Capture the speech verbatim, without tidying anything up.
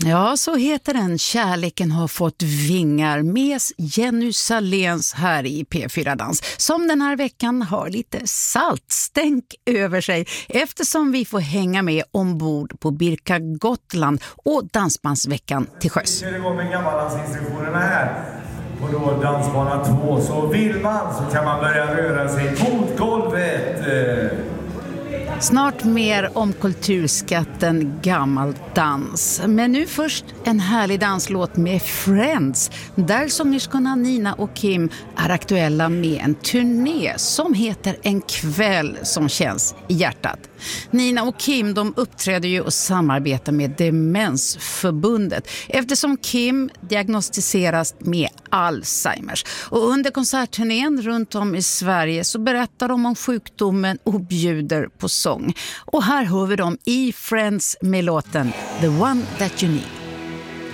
Ja, så heter den. Kärleken har fått vingar med Jenny Saléns här i P fyra Dans, som den här veckan har lite saltstänk över sig eftersom vi får hänga med ombord på Birka Gotland och Dansbandsveckan till sjöss. Vi kör igång med gammaldansinstruktionerna här. Och då dansbana två, så vill man så kan man börja röra sig mot golvet. Snart mer om kulturskatten gammal dans. Men nu först en härlig danslåt med Friends. Där sångerskorna Nina och Kim är aktuella med en turné som heter En kväll som känns i hjärtat. Nina och Kim, de uppträder ju och samarbetar med Demensförbundet eftersom Kim diagnostiseras med Alzheimers. Och under konsertturnén runt om i Sverige så berättar de om sjukdomen och bjuder på sång. Och här hör vi dem i Friends med låten The One That You Need.